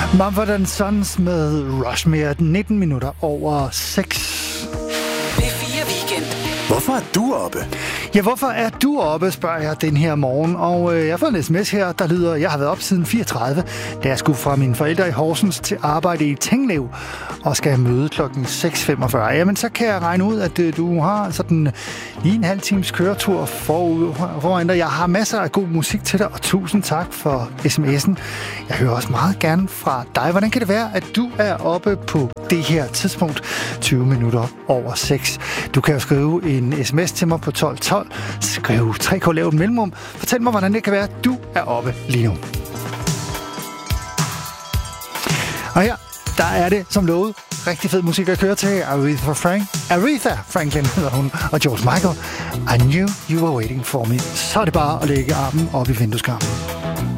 Mumford & Sons med Rushmere, 19 minutter over 6. P4 Weekend. Hvorfor er du oppe? Ja, hvorfor er du oppe, spørger jeg den her morgen. Og jeg har fået en sms her, der lyder, jeg har været op siden 34, da jeg skulle fra mine forældre i Horsens til arbejde i Tinglev og skal møde klokken 6.45. Jamen, så kan jeg regne ud, at du har sådan lige en halv times køretur foran dig. Jeg har masser af god musik til dig, og tusind tak for sms'en. Jeg hører også meget gerne fra dig. Hvordan kan det være, at du er oppe på det her tidspunkt, 20 minutter over 6? Du kan jo skrive en sms til mig på 1212. Skriv 3K, lav et mellemrum. Fortæl mig, hvordan det kan være, at du er oppe lige nu. Og her, der er det, som lovet, rigtig fed musik at køre til. Aretha Franklin hedder hun, og George Michael. I knew you were waiting for me. Så er det bare at lægge armen op i vindueskarmen.